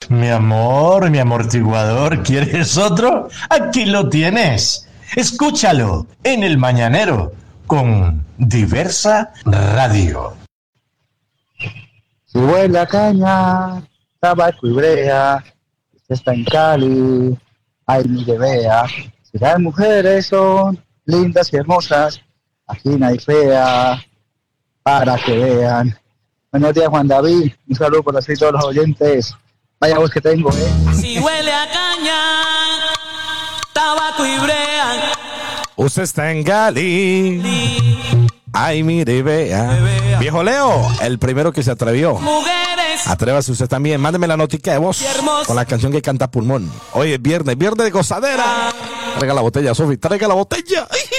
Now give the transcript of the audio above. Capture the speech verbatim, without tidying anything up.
Mi amor, mi amortiguador, ¿quieres otro? Aquí lo tienes. Escúchalo en el Mañanero con Diversa Radio. Si huele a caña, tabaco y brea, usted está en Cali, ay mire vea, si las mujeres son lindas y hermosas, aquí no hay fea, para que vean. Buenos días, Juan David, un saludo por así todos los oyentes. Vaya voz que tengo, eh. Si huele a caña, tabaco y brea, usted está en Cali. Ay, mire, vea. vea. Viejo Leo, el primero que se atrevió. Mujeres. Atrévase usted también. Mándeme la notica de voz con la canción que canta Pulmón. Hoy es viernes, viernes de gozadera. Traiga la botella, Sofi, traiga la botella.